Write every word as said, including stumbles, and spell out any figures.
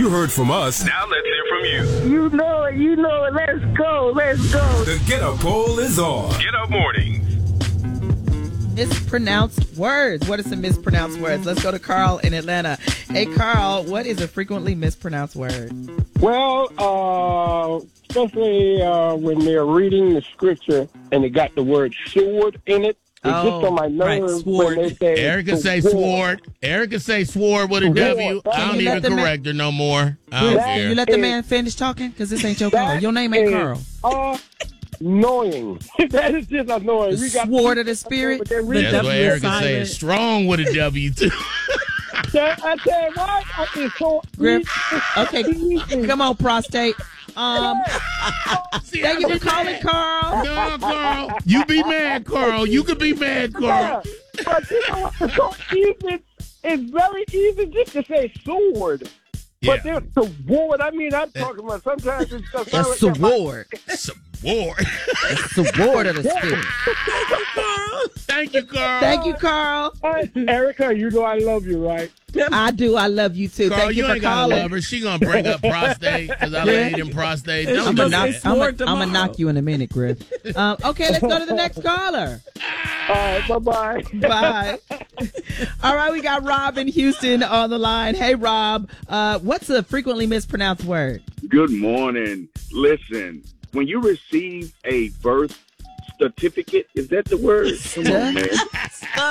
You heard from us. Now let's hear from you. You know it. You know it. Let's go. Let's go. The Get Up poll is on. Get Up Morning. Mispronounced words. What are some mispronounced words? Let's go to Carl in Atlanta. Hey, Carl, what is a frequently mispronounced word? Well, uh, especially uh, when they're reading the scripture and they got the word sword in it. It Oh, gets on my right, nerves sword. when they say Erica say sword. Erica say sword with a W. I don't you let even the man- correct her no more. I don't Chris, care. you let the is- man finish talking? Because this ain't your Carl. That Your name ain't is Carl. Annoying. That is just annoying. The We got sword of the spirit. but they're reading That's what W Erica silent. say. It's strong with a W too. I tell you what, I it's so Griff. easy. Okay, Easy. come on, prostate. Um, See, thank you I for calling, Carl. No, Carl. You be mad, Carl. You could be mad, Carl. Yeah, but you know what? It's so easy. It's very easy just to say sword. But Yeah. there's the word. I mean, I'm talking about sometimes it's just It's sword. Sword. It's the sword of the spirit. Thank you, Carl. Thank you, Carl. Erica, you know I love you, right? I do. I love you too. Carl, Thank you, you for ain't gotta calling. love her. She gonna bring up prostate because I laid in prostate. Don't I'm do gonna knock, that. I'm gonna, sword I'm tomorrow. gonna knock you in a minute, Griff. Um, okay, let's go to the next caller. All right, bye-bye. Bye. All right, we got Rob in Houston on the line. Hey, Rob, uh, what's a frequently mispronounced word? Good morning. Listen, when you receive a birth certificate, is that the word? Come on, man.